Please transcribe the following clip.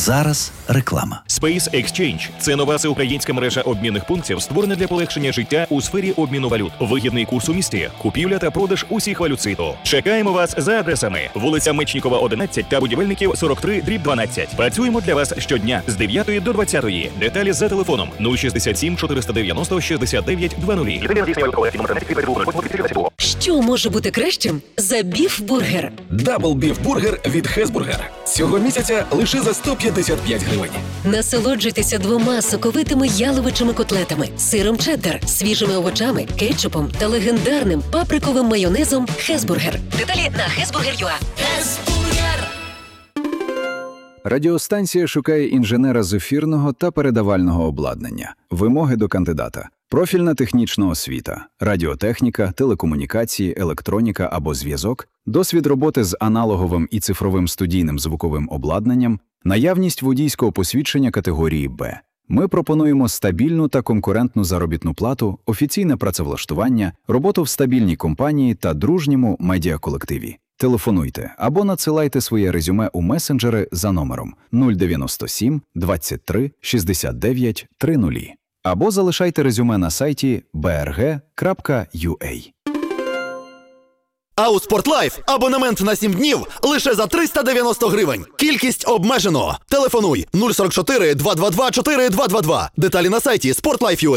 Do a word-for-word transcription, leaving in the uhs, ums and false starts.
зараз реклама. Space Exchange – це нова всеукраїнська мережа обмінних пунктів, створена для полегшення життя у сфері обміну валют. Вигідний курс у місті, купівля та продаж усіх валют світу. Чекаємо вас за адресами: вулиця Мечнікова, одинадцять та Будівельників, сорок три дріб дванадцять. Працюємо для вас щодня з дев'ятої до двадцятої. Деталі за телефоном нуль шістдесят сім чотириста дев'яносто шістдесят дев'ять двадцять. Що може бути кращим за біф-бургер? Дабл біф-бургер від Хезбургер. Цього місяця лише за сто п'ятдесят п'ять гривень. Насолоджуйтеся двома соковитими яловичими котлетами, сиром чеддер, свіжими овочами, кетчупом та легендарним паприковим майонезом Хезбургер. Деталі на хезбургер крапка ю а. Хезбургер! Радіостанція шукає інженера з ефірного та передавального обладнання. Вимоги до кандидата: профільна технічна освіта, радіотехніка, телекомунікації, електроніка або зв'язок, досвід роботи з аналоговим і цифровим студійним звуковим обладнанням, наявність водійського посвідчення категорії Б. Ми пропонуємо стабільну та конкурентну заробітну плату, офіційне працевлаштування, роботу в стабільній компанії та дружньому медіаколективі. Телефонуйте або надсилайте своє резюме у месенджери за номером нуль дев'яносто сім двадцять три шістдесят дев'ять тридцять. Або залишайте резюме на сайті бі ар ге крапка ю а. А у Спортлайф абонемент на сім днів лише за триста дев'яносто гривень. Кількість обмежено. Телефонуй нуль сорок чотири два два два чотири два два два. Деталі на сайті спортлайф крапка ю а.